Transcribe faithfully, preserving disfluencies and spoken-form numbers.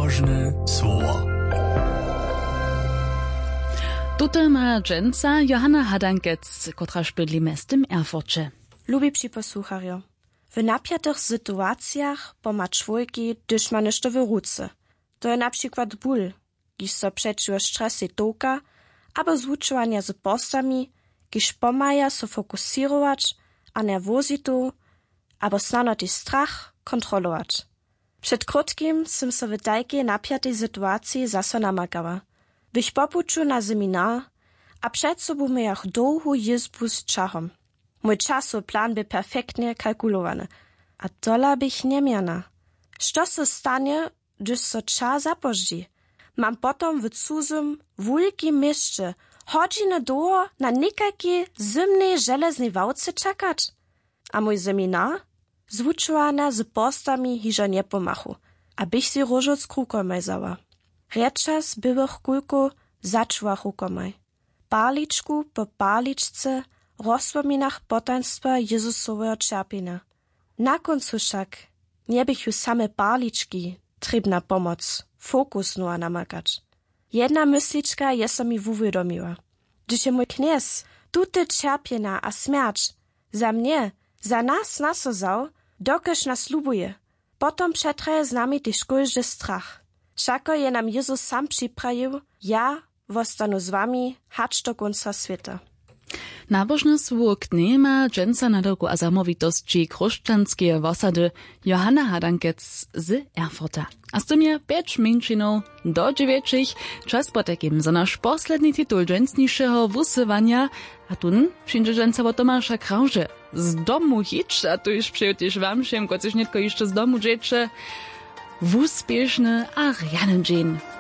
Nabożne słowo. Tutaj ma dżęca Johanna Hadankec, która szpydli mestem Erfurcie. Lubi przyposłuchario. W napiętych sytuacjach pomać człowieki, gdyż ma nešto w ruce. To je na przykład ból, gdyż so przeciwko stresie toka, albo zvučovania z postami, gdyż pomaja so fokusirować, a nerwozitu, albo snanoty strach kontrolować. Przed krótkim jsem so w tajkiej napiętej sytuacji zaso namagała. Bych popuczu na seminar, a przed sobą miałam dłuhą jezbu z czachom. Mój czasoplan by perfektnie kalkulowany, a dola bych nie miana. Co se stanie, gdyż so czas zapożdzi? Mam potom w cudzym, wulkim mieście hodzinę długo na nikakie zimnej żeleznej wałce czekać. A mój seminar? Zvučowana z postami hižo nie pomachu, abych si różoc krukomaj zała. Rečas byłych kulku začuła rukomaj. Parličku po parličce rozpominach potaństwa Jezusowego cierpienia. Na końcu však nie bych ju same parlički trebna pomoc, fokus nua namakać. Jedna mysliczka je so mi wuwiadomiła. Gdyż je mój kniez tute cierpienia a śmierć za mnie, za nas nasozał, dokeż nas lubuje. Potom przetraje z nami też każdy strach. Wszako je nam Jezus sam przyprawił, ja wostanu z wami, hacz do końca świata. Nabożne słowo ma dżęca na drogu a zamovitości chrześcijanskie osady Johanna Hadankec z Erfurta. A z tym je pięć minczyną do dziewięciich czas potekim za nasz posledni tytuł dżęcniejszego wusywania, a tun przyjdzie dżęca od Tomasza Krauże. Z domu hicz, a tu już przyjdziesz wam, szym, kocyś nie tylko jeszcze z domu dziecze, wuspieszny a rjanym dzień.